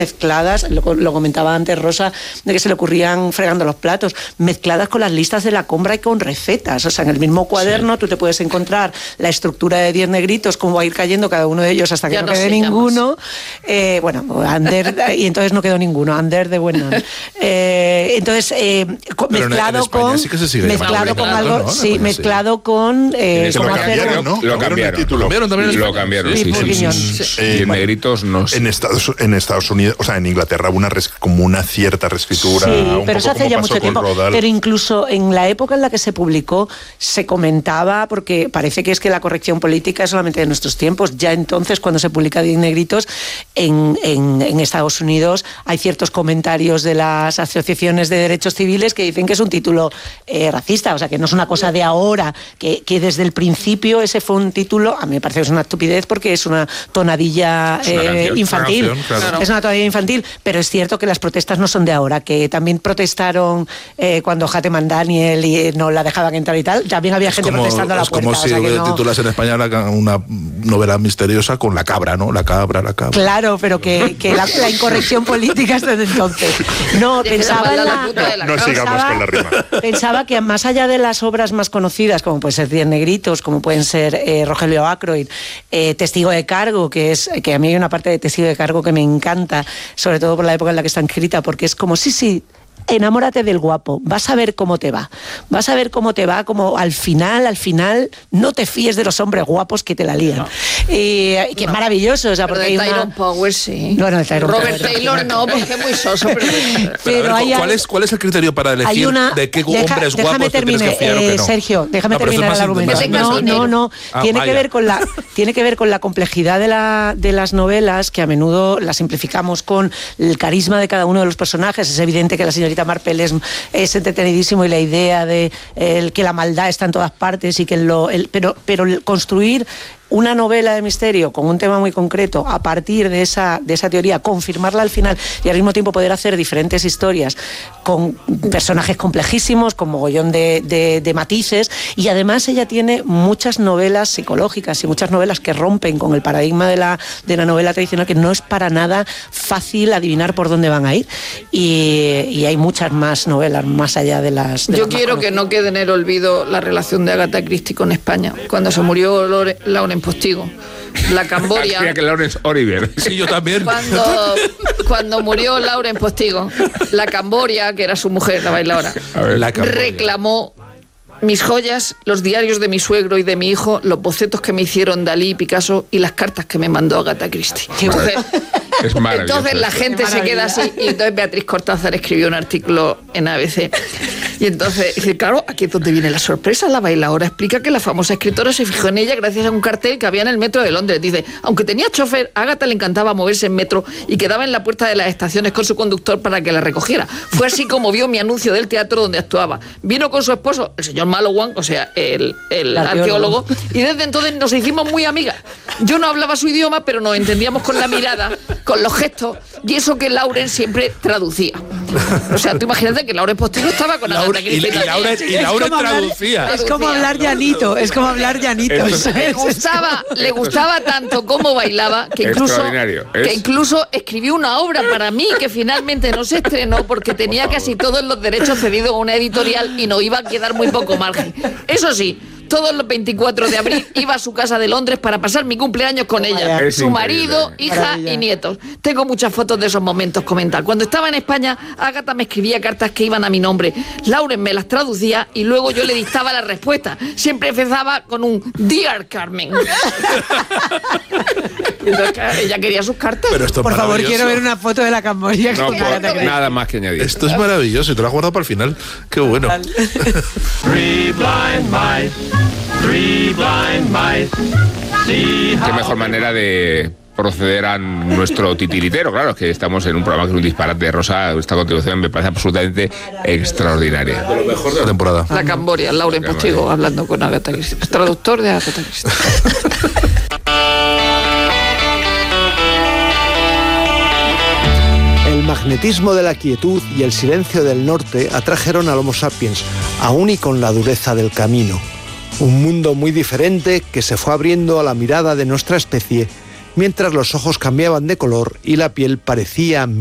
mezcladas, lo comentaba antes Rosa, de que se le ocurrían fregando los platos, mezcladas con las listas de la compra y con recetas. O sea, en el mismo cuaderno tú te puedes encontrar la estructura de 10 negritos, cómo va a ir cayendo cada uno de ellos hasta que no quede ninguno. Under, y entonces no quedó ninguno, Under de Buenon. Entonces, mezclado con... Sí mezclado con algo, ¿no? Sí, mezclado con... Lo cambiaron. Y en negritos no sé. En Estados Unidos, o sea, en Inglaterra hubo como una cierta reescritura. Sí, pero eso hace ya mucho tiempo. Pero incluso en la época en la que se publicó, se comentaba, porque parece que es que la corrección política es solamente de nuestros tiempos. Ya entonces, cuando se publica 10 negritos, en Estados Unidos hay ciertos comentarios de las asociaciones de derechos civiles que dicen que es un título racista, o sea, que no es una cosa de ahora, que desde el principio ese fue un título, a mí me parece que es una estupidez porque es una tonadilla infantil. Es una tonadilla infantil, pero es cierto que las protestas no son de ahora, que también protestaron cuando Hatem Daniel y no la dejaban entrar y tal, también había gente protestando a la puerta. Es como si titulas en España una novela misteriosa con la cabra, ¿no? La cabra. Claro, pero que la incorrección política es desde entonces. No, pensaba no sigamos con la rima. Pensaba que más allá de las obras más conocidas, como pueden ser 10 negritos, como pueden ser Rogelio Ackroyd, Testigo de cargo, que a mí hay una parte de Testigo de cargo que me encanta, sobre todo por la época en la que está escrita, porque es como, sí, enamórate del guapo, vas a ver cómo te va, como al final no te fíes de los hombres guapos que te la lían. Que es maravilloso, o sea, porque pero de Tyrone Power sí. Bueno, de Robert Taylor no, porque es muy soso, pero ¿cuál es el criterio para elegir de qué hombres guapos te tienes que fiar o que no? Sergio, déjame terminar el argumento. No, tiene que ver con la complejidad de las novelas, que a menudo las simplificamos con el carisma de cada uno de los personajes. Es evidente que la señorita Marple es entretenidísimo, y la idea de que la maldad está en todas partes y que pero construir una novela de misterio con un tema muy concreto a partir de esa teoría, confirmarla al final y al mismo tiempo poder hacer diferentes historias con personajes complejísimos, con mogollón de matices, y además ella tiene muchas novelas psicológicas y muchas novelas que rompen con el paradigma de la novela tradicional, que no es para nada fácil adivinar por dónde van a ir, y hay muchas más novelas más allá de las... Yo quiero que no quede en el olvido la relación de Agatha Christie con España. Cuando se murió Lauren Postigo, la Camboria. Creía que Laurence Olivier. Sí, yo también. Cuando murió Lauren Postigo, la Camboria, que era su mujer, la bailadora, reclamó mis joyas, los diarios de mi suegro y de mi hijo, los bocetos que me hicieron Dalí y Picasso y las cartas que me mandó Agatha Christie. Entonces la gente se queda así, y entonces Beatriz Cortázar escribió un artículo en ABC. Y entonces dice, claro, aquí es donde viene la sorpresa. La bailadora explica que la famosa escritora se fijó en ella gracias a un cartel que había en el metro de Londres. Dice, aunque tenía chofer, a Agatha le encantaba moverse en metro y quedaba en la puerta de las estaciones con su conductor para que la recogiera. Fue así como vio mi anuncio del teatro donde actuaba. Vino con su esposo, el señor Malowan, o sea, el arqueólogo, y desde entonces nos hicimos muy amigas. Yo no hablaba su idioma, pero nos entendíamos con la mirada, con los gestos, y eso que Lauren siempre traducía. O sea, tú imagínate que Lauren Postigo estaba con Agatha Christie. Y Lauren traducía. Es como hablar llanito. Le gustaba tanto cómo bailaba que incluso escribió una obra para mí que finalmente no se estrenó porque tenía casi todos los derechos cedidos a una editorial y no iba a quedar muy poco margen. Eso sí, todos los 24 de abril iba a su casa de Londres para pasar mi cumpleaños con ella, su marido, hija y nietos. Tengo muchas fotos de esos momentos, comentar. Cuando estaba en España, Agatha me escribía cartas que iban a mi nombre. Lauren me las traducía y luego yo le dictaba la respuesta. Siempre empezaba con un Dear Carmen. Entonces, ella quería sus cartas. Pero esto por favor, quiero ver una foto de la Camboya. No, nada más que añadir. Esto es maravilloso y te lo has guardado para el final. Qué bueno. Qué mejor manera de proceder a nuestro titiritero. Claro, es que estamos en un programa que es un disparate. Rosa, esta contribución me parece absolutamente extraordinaria. De lo mejor de la temporada. La Camboria, Lauren Postigo, hablando con Agatha Christie. Traductor de Agatha Christie. El magnetismo de la quietud y el silencio del norte atrajeron al Homo sapiens, aún y con la dureza del camino. Un mundo muy diferente que se fue abriendo a la mirada de nuestra especie mientras los ojos cambiaban de color y la piel parecía